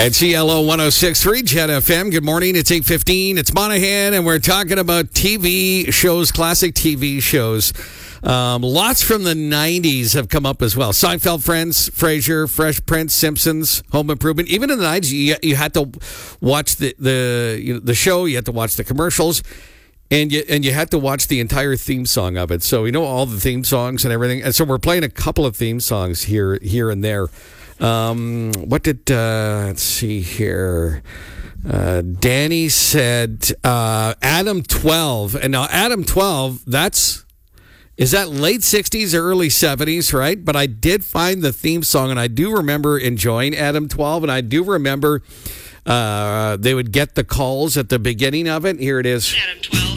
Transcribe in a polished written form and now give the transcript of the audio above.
At CLO 106.3 Jet FM. Good morning. It's 8:15. It's Monahan, and we're talking about TV shows, classic TV shows. Lots from the 90s have come up as well. Seinfeld, Friends, Frasier, Fresh Prince, Simpsons, Home Improvement. Even in the 90s, you had to watch the show. You had to watch the commercials. And you had to watch the entire theme song of it. So, all the theme songs and everything. And so we're playing a couple of theme songs here and there. Let's see here. Danny said Adam 12. And now Adam 12, is that late 60s or early 70s, right? But I did find the theme song, and I do remember enjoying Adam 12. And I do remember they would get the calls at the beginning of it. Here it is. Adam 12.